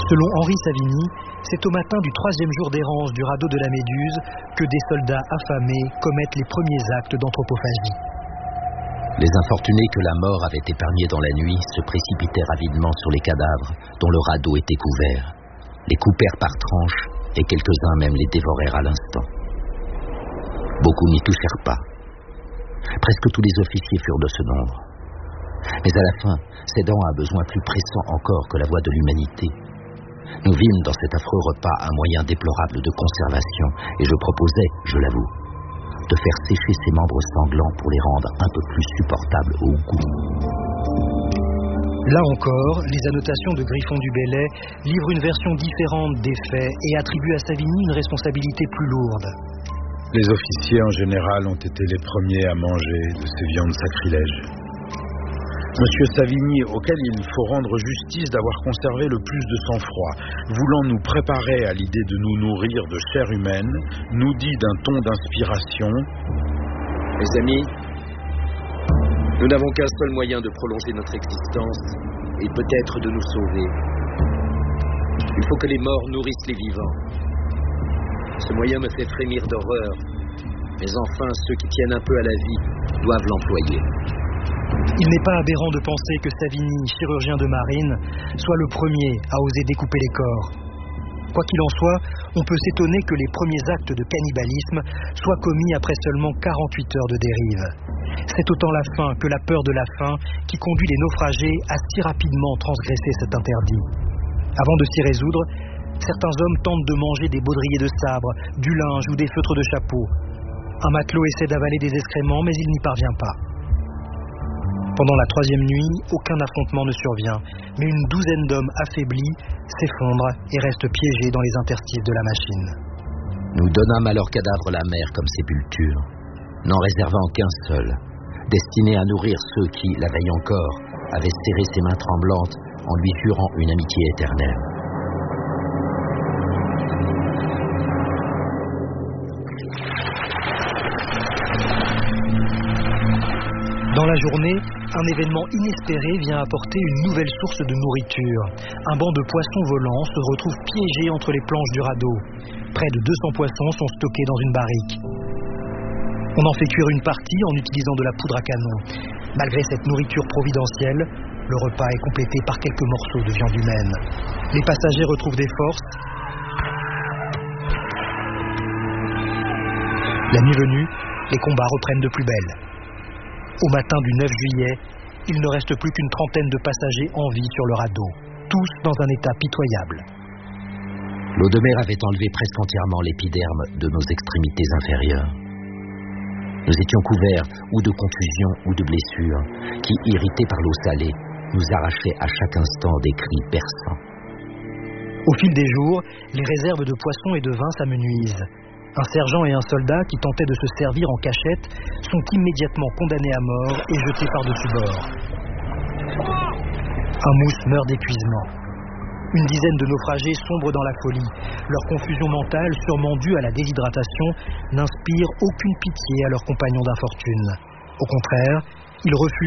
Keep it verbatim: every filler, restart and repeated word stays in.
Selon Henri Savigny, c'est au matin du troisième jour d'errance du radeau de la Méduse que des soldats affamés commettent les premiers actes d'anthropophagie. Les infortunés que la mort avait épargnés dans la nuit se précipitèrent avidement sur les cadavres dont le radeau était couvert, les coupèrent par tranches et quelques-uns même les dévorèrent à l'instant. Beaucoup n'y touchèrent pas. Presque tous les officiers furent de ce nombre. Mais à la fin, cédant à un besoin plus pressant encore que la voix de l'humanité, nous vîmes dans cet affreux repas un moyen déplorable de conservation, et je proposais, je l'avoue, de faire sécher ses membres sanglants pour les rendre un peu plus supportables au goût. Là encore, les annotations de Griffon du Bellay livrent une version différente des faits et attribuent à Savigny une responsabilité plus lourde. Les officiers en général ont été les premiers à manger de ces viandes sacrilèges. Monsieur Savigny, auquel il faut rendre justice d'avoir conservé le plus de sang-froid, voulant nous préparer à l'idée de nous nourrir de chair humaine, nous dit d'un ton d'inspiration: Mes amis, nous n'avons qu'un seul moyen de prolonger notre existence et peut-être de nous sauver. Il faut que les morts nourrissent les vivants. Ce moyen me fait frémir d'horreur, mais enfin ceux qui tiennent un peu à la vie doivent l'employer. Il n'est pas aberrant de penser que Savigny, chirurgien de marine, soit le premier à oser découper les corps. Quoi qu'il en soit, on peut s'étonner que les premiers actes de cannibalisme soient commis après seulement quarante-huit heures de dérive. C'est autant la faim que la peur de la faim qui conduit les naufragés à si rapidement transgresser cet interdit. Avant de s'y résoudre, certains hommes tentent de manger des baudriers de sabre, du linge ou des feutres de chapeau. Un matelot essaie d'avaler des excréments, mais il n'y parvient pas. Pendant la troisième nuit, aucun affrontement ne survient, mais une douzaine d'hommes affaiblis s'effondrent et restent piégés dans les interstices de la machine. Nous donnâmes à leurs cadavres la mer comme sépulture, n'en réservant qu'un seul, destiné à nourrir ceux qui, la veille encore, avaient serré ses mains tremblantes en lui jurant une amitié éternelle. Dans la journée, un événement inespéré vient apporter une nouvelle source de nourriture. Un banc de poissons volants se retrouve piégé entre les planches du radeau. Près de deux cents poissons sont stockés dans une barrique. On en fait cuire une partie en utilisant de la poudre à canon. Malgré cette nourriture providentielle, le repas est complété par quelques morceaux de viande humaine. Les passagers retrouvent des forces. La nuit venue, les combats reprennent de plus belle. Au matin du neuf juillet, il ne reste plus qu'une trentaine de passagers en vie sur le radeau, tous dans un état pitoyable. L'eau de mer avait enlevé presque entièrement l'épiderme de nos extrémités inférieures. Nous étions couverts ou de contusions ou de blessures qui, irrités par l'eau salée, nous arrachaient à chaque instant des cris perçants. Au fil des jours, les réserves de poissons et de vin s'amenuisent. Un sergent et un soldat qui tentaient de se servir en cachette sont immédiatement condamnés à mort et jetés par-dessus bord. Un mousse meurt d'épuisement. Une dizaine de naufragés sombrent dans la folie. Leur confusion mentale, sûrement due à la déshydratation, n'inspire aucune pitié à leurs compagnons d'infortune. Au contraire, ils refusent